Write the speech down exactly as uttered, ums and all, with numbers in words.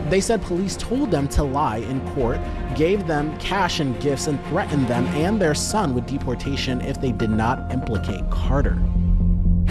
They said police told them to lie in court, gave them cash and gifts, and threatened them and their son with deportation if they did not implicate Carter.